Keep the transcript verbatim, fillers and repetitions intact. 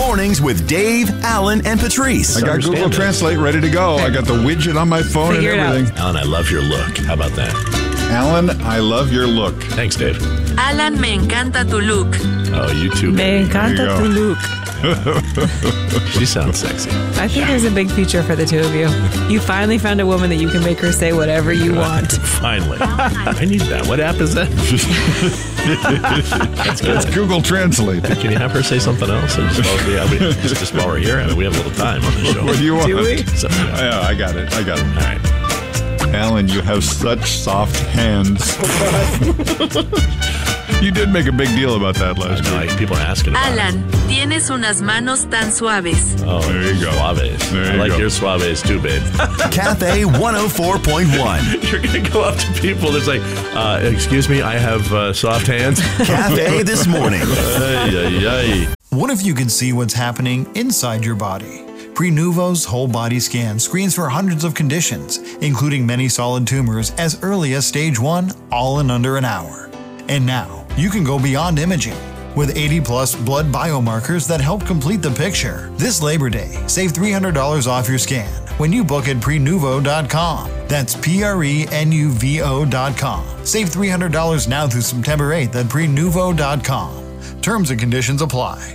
Mornings with Dave, Alan, and Patrice. I got Google Translate ready to go. I got the widget on my phone Figure and everything. Alan, I love your look. How about that? Alan, I love your look. Thanks, Dave. Alan, me encanta tu look. Oh, you too. Me baby. encanta go. tu look. She sounds sexy. I think there's a big future for the two of you. You finally found a woman that you can make her say whatever you want. Finally. I need that. What app is that? That's good. It's Google Translate. Can you have her say something else? And just, while, yeah, we, just, just while we're here, I mean, we have a little time on the show. What do you want? Do we? So, yeah. Yeah, I got it. I got it. All right. Alan, you have such soft hands. You did make a big deal about that I last know, week. like, people are asking about Alan, tienes unas manos tan suaves. it. Oh, There you go. Suaves. There I you like go. your suaves too, babe. Cafe one oh four point one. You're going to go up to people that's like, uh, excuse me, I have uh, soft hands. Cafe this morning. Ay, ay, ay. What if you could see what's happening inside your body? Prenuvo's whole body scan screens for hundreds of conditions, including many solid tumors as early as stage one, all in under an hour. And now, you can go beyond imaging. With eighty plus blood biomarkers that help complete the picture. This Labor Day, save three hundred dollars off your scan when you book at prenuvo dot com. That's P R E N U V O dot com. Save three hundred dollars now through September eighth at prenuvo dot com. Terms and conditions apply.